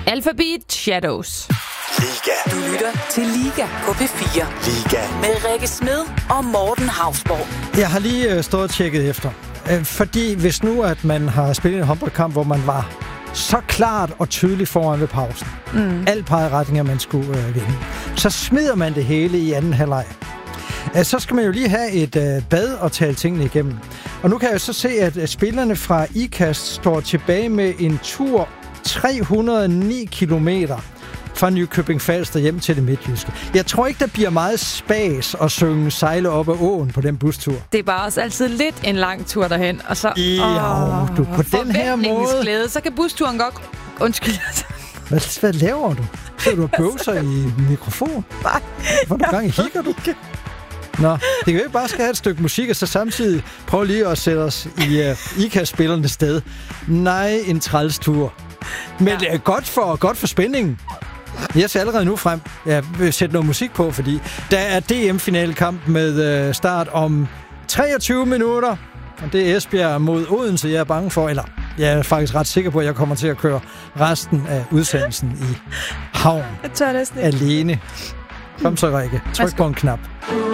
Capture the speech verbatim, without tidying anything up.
Alphabet Shadows. Liga. Du lytter til Liga på P fire. Liga. Med Rikke Smed og Morten Hausborg. Jeg har lige øh, stået og tjekket efter. Øh, fordi hvis nu, at man har spillet en håndboldkamp, hvor man var så klart og tydeligt foran ved pausen. Mm. Alt pegede retning, at man skulle øh, vinde. Så smider man det hele i anden halvleg. Øh, så skal man jo lige have et øh, bad og tale tingene igennem. Og nu kan jeg så se, at øh, spillerne fra IKAST står tilbage med en tur tre hundrede og ni kilometer fra Nykøbing Falster hjem til det midtjyske. Jeg tror ikke, der bliver meget spas at synge sejle op ad åen på den bustur. Det er bare også altid lidt en lang tur derhen, og så ja, åh, du, på den her måde... glæde, så kan busturen godt... Undskyld. Hvad, hvad laver du? Så du bøvser i mikrofon? Nej. Hvor du gang i hikker du? Nå, det kan jo ikke bare skal have et stykke musik, og så samtidig prøve lige at sætte os i uh, IKAST-spillernes sted. Nej, en trælstur. Men ja. det er godt for, godt for spændingen. Jeg ser allerede nu frem. Jeg vil sætte noget musik på, fordi der er D M-finalekamp med øh, start om treogtyve minutter. Og det er Esbjerg mod Odense, jeg er bange for. Eller jeg er faktisk ret sikker på, at jeg kommer til at køre resten af udsendelsen i havn. Jeg tør næsten ikke. Alene. Kom så, Rikke. Tryk på en knap.